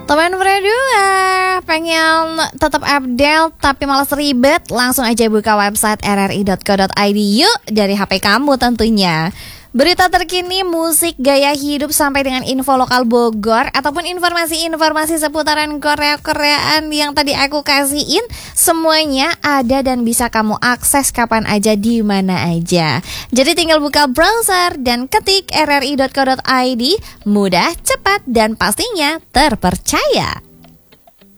Teman berdua pengen tetap update tapi malas ribet? Langsung aja buka website rri.co.id yuk, dari HP kamu tentunya. Berita terkini musik, gaya hidup, sampai dengan info lokal Bogor ataupun informasi-informasi seputaran Korea-Koreaan yang tadi aku kasihin, semuanya ada dan bisa kamu akses kapan aja, di mana aja. Jadi tinggal buka browser dan ketik rri.co.id, mudah, cepat, dan pastinya terpercaya.